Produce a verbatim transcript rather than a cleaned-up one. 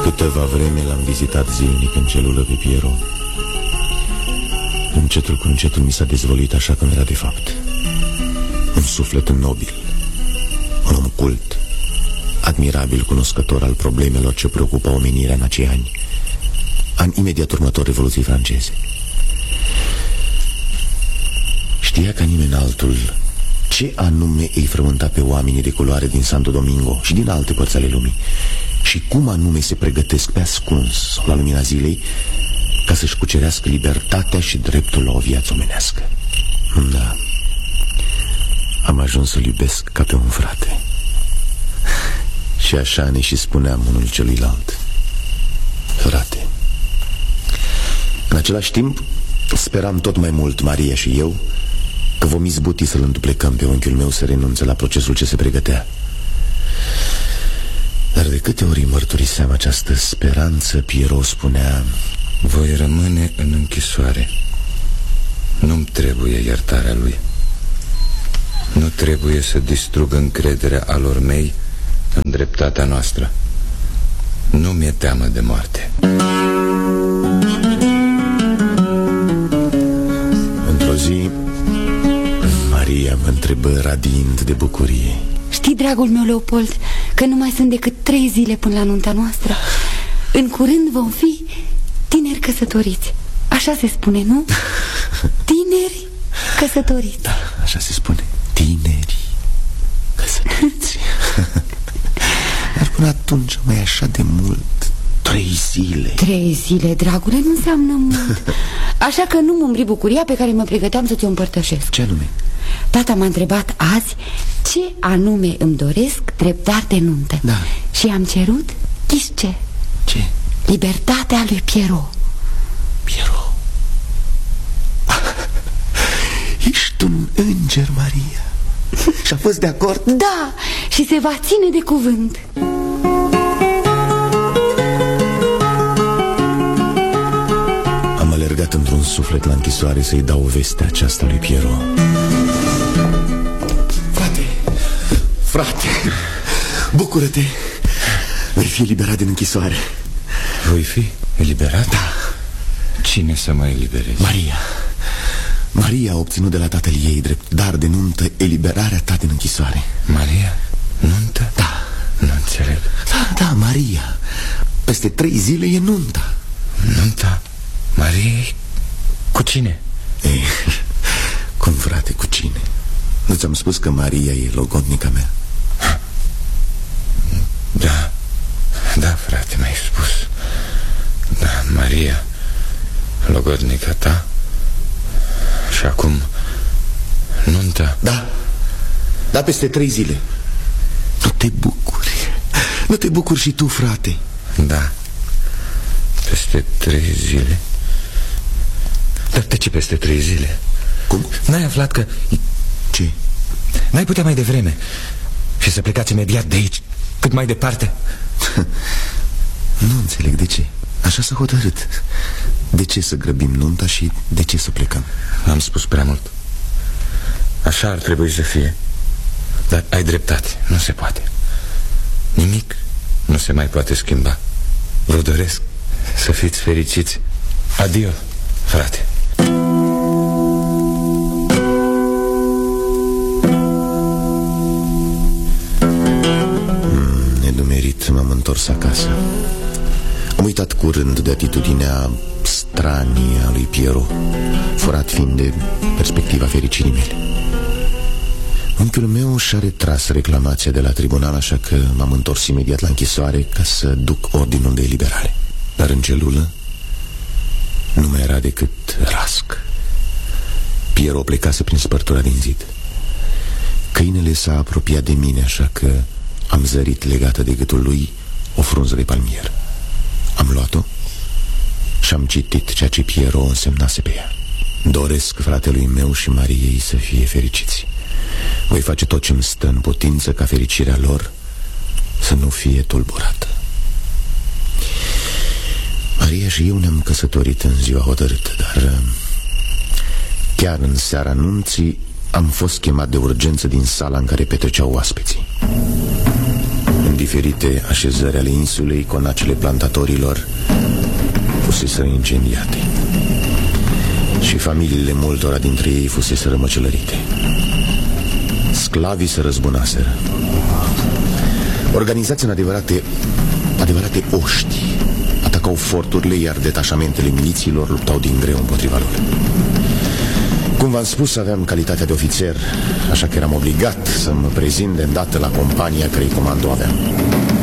Câteva vreme l-am vizitat zilnic în celulă pe Piero. Încetul cu încetul mi s-a dezvăluit așa cum era de fapt. Un suflet nobil, un om cult, admirabil cunoscător al problemelor ce preocupă omenirea în acei ani, ani imediat următor Revoluției franceze. Știa ca nimeni altul ce anume îi frământa pe oamenii de culoare din Santo Domingo și din alte părți ale lumii și cum anume se pregătesc pe ascuns la lumina zilei ca să-și cucerească libertatea și dreptul la o viață omenească. Da, am ajuns să-l iubesc ca pe un frate. Și așa ne și spuneam unul celuilalt: frate. În același timp speram tot mai mult, Maria și eu, că vom izbuti să-l înduplecăm pe unchiul meu să renunțe la procesul ce se pregătea. Dar de câte ori mărturiseam această speranță, Piero spunea: voi rămâne în închisoare. Nu-mi trebuie iertarea lui. Nu trebuie să distrugă încrederea alor mei în dreptatea noastră. Nu mi-e teamă de moarte. Într-o zi, Maria mă întrebă radiind de bucurie: știi, dragul meu Leopold, că nu mai sunt decât trei zile până la nunta noastră. În curând vom fi tineri căsătoriți. Așa se spune, nu? Tineri căsătoriți. Da, așa se spune. Tineri căsătoriți. Dar până atunci mai așa de mult. Trei zile. Trei zile, dragule, nu înseamnă mult. Așa că nu mă umbri bucuria pe care mă pregăteam să ți-o împărtășesc. Ce anume? Tata m-a întrebat azi ce anume îmi doresc drept dar de nuntă. Da. Și am cerut, știți ce? Ce? Libertatea lui Piero. Piero? Ești un înger, Maria. Și-a fost de acord? Da, și se va ține de cuvânt. Am alergat într-un suflet la închisoare să-i dau vestea aceasta lui Piero. Frate, frate, bucură-te, vei fi eliberat din închisoare. Voi fi eliberat? Da. Cine să mă elibereze? Maria. Maria a obținut de la tatăl ei drept dar de nuntă eliberarea ta din închisoare. Maria? Nuntă? Da. Nu înțeleg. Da, da, Maria. Peste trei zile e nunta. Nunta? Maria? Cu cine? Ei, cum, frate, cu cine? Nu ți-am spus că Maria e logodnica mea? Da. Da, frate, mi-ai spus. Da, Maria, logodnica ta. Și acum nunta? Da. Da, peste trei zile. Nu te bucuri? Nu te bucuri și tu, frate? Da. Peste trei zile. Dar de ce peste trei zile? Cum? N-ai aflat că... Ce? N-ai putea mai devreme și să plecați imediat de aici, cât mai departe? Nu înțeleg de ce. Așa s-a hotărât. De ce să grăbim nunta și de ce să plecăm? Am spus prea mult. Așa ar trebui să fie. Dar ai dreptate, nu se poate. Nimic nu se mai poate schimba. Vă doresc să fiți fericiți. Adio, frate. mm, Nedumerit m-am întors acasă. Am uitat curând de atitudinea stranie a lui Piero, furat fiind de perspectiva fericirii mele. Unchiul meu și-a retras reclamația de la tribunal, așa că m-am întors imediat la închisoare ca să duc ordinul de eliberare. Dar în celulă nu mai era decât rasc. Piero plecase prin spărtura din zid. Câinele s-a apropiat de mine, așa că am zărit legată de gâtul lui o frunză de palmier. Am luat-o și am citit ceea ce Piero însemnase pe ea. Doresc fratelui meu și Mariei să fie fericiți. Voi face tot ce-mi stă în putință ca fericirea lor să nu fie tulburată. Maria și eu ne-am căsătorit în ziua hotărâtă, dar chiar în seara anunții am fost chemat de urgență din sala în care petreceau oaspeții. În diferite așezări ale insulei, conacele plantatorilor fuseseră incendiate și familiile multora dintre ei fuseseră măcelărite. Sclavii se răzbunaseră. Organizați în adevărate, adevărate oști atacau forturile, iar detașamentele milițiilor luptau din greu împotriva lor. Cum v-am spus, aveam calitatea de ofițer, așa că eram obligat să mă prezint de îndată la compania cărei comando aveam.